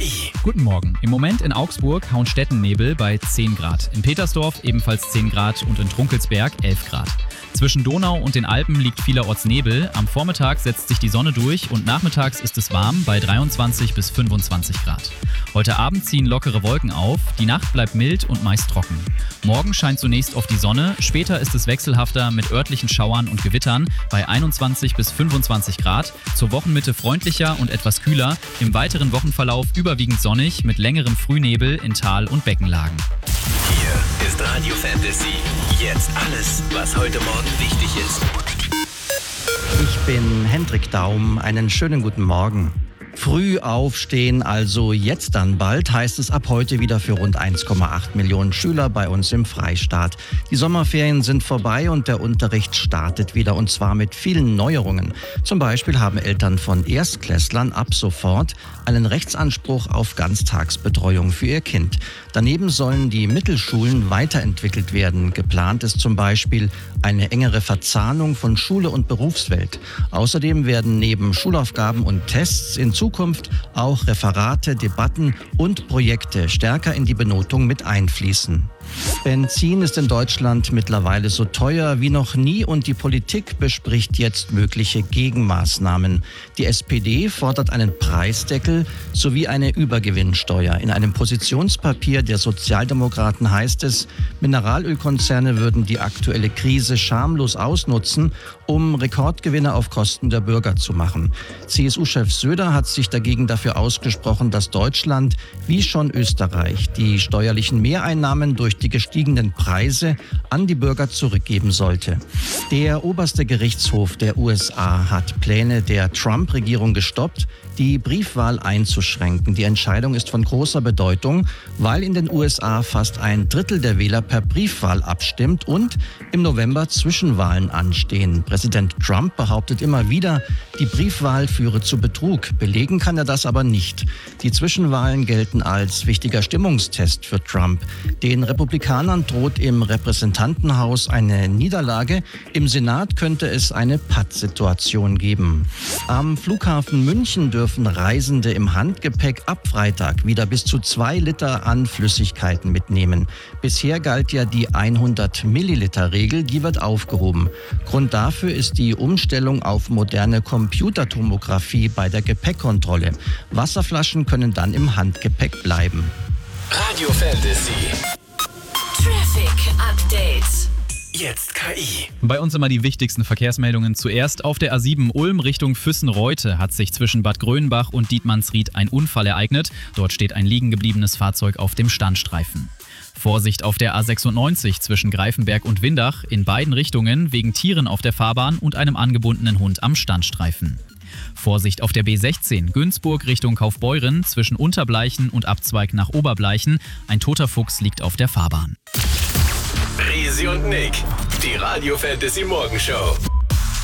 KI. Guten Morgen. Im Moment in Augsburg Hauenstetten-Nebel bei 10 Grad. In Petersdorf ebenfalls 10 Grad und in Trunkelsberg 11 Grad. Zwischen Donau und den Alpen liegt vielerorts Nebel. Am Vormittag setzt sich die Sonne durch und nachmittags ist es warm bei 23 bis 25 Grad. Heute Abend ziehen lockere Wolken auf, die Nacht bleibt mild und meist trocken. Morgen scheint zunächst oft die Sonne, später ist es wechselhafter mit örtlichen Schauern und Gewittern bei 21 bis 25 Grad. Zur Wochenmitte freundlicher und etwas kühler, im weiteren Wochenverlauf überwiegend sonnig mit längerem Frühnebel in Tal- und Beckenlagen. Hier ist Radio Fantasy. Jetzt alles, was heute Morgen wichtig ist. Ich bin Hendrik Daum. Einen schönen guten Morgen. Früh aufstehen, also jetzt dann bald, heißt es ab heute wieder für rund 1,8 Millionen Schüler bei uns im Freistaat. Die Sommerferien sind vorbei und der Unterricht startet wieder, und zwar mit vielen Neuerungen. Zum Beispiel haben Eltern von Erstklässlern ab sofort einen Rechtsanspruch auf Ganztagsbetreuung für ihr Kind. Daneben sollen die Mittelschulen weiterentwickelt werden. Geplant ist zum Beispiel eine engere Verzahnung von Schule und Berufswelt. Außerdem werden neben Schulaufgaben und Tests in Zukunft auch Referate, Debatten und Projekte stärker in die Benotung mit einfließen. Benzin ist in Deutschland mittlerweile so teuer wie noch nie und die Politik bespricht jetzt mögliche Gegenmaßnahmen. Die SPD fordert einen Preisdeckel sowie eine Übergewinnsteuer. In einem Positionspapier der Sozialdemokraten heißt es, Mineralölkonzerne würden die aktuelle Krise schamlos ausnutzen, um Rekordgewinne auf Kosten der Bürger zu machen. CSU-Chef Söder hat sich dagegen dafür ausgesprochen, dass Deutschland, wie schon Österreich, die steuerlichen Mehreinnahmen durch die gestiegenen Preise an die Bürger zurückgeben sollte. Der oberste Gerichtshof der USA hat Pläne der Trump-Regierung gestoppt, die Briefwahl einzuschränken. Die Entscheidung ist von großer Bedeutung, weil in den USA fast ein Drittel der Wähler per Briefwahl abstimmt und im November Zwischenwahlen anstehen. Präsident Trump behauptet immer wieder, die Briefwahl führe zu Betrug. Belegen kann er das aber nicht. Die Zwischenwahlen gelten als wichtiger Stimmungstest für Trump. Den Republikanern droht im Repräsentantenhaus eine Niederlage. Im Senat könnte es eine Pattsituation geben. Am Flughafen München dürfen Reisende im Handgepäck ab Freitag wieder bis zu 2 Liter an Flüssigkeiten mitnehmen. Bisher galt ja die 100 Milliliter Regel, die wird aufgehoben. Grund dafür ist die Umstellung auf moderne Computertomographie bei der Gepäckkontrolle. Wasserflaschen können dann im Handgepäck bleiben. Radio Fantasy. Traffic Update. Jetzt KI. Bei uns immer die wichtigsten Verkehrsmeldungen zuerst. Auf der A7 Ulm Richtung Füssen-Reute hat sich zwischen Bad Grönbach und Dietmannsried ein Unfall ereignet. Dort steht ein liegen gebliebenes Fahrzeug auf dem Standstreifen. Vorsicht auf der A96 zwischen Greifenberg und Windach in beiden Richtungen wegen Tieren auf der Fahrbahn und einem angebundenen Hund am Standstreifen. Vorsicht auf der B16 Günzburg Richtung Kaufbeuren zwischen Unterbleichen und Abzweig nach Oberbleichen. Ein toter Fuchs liegt auf der Fahrbahn. Risi und Nick, die Radio Fantasy Morgenshow.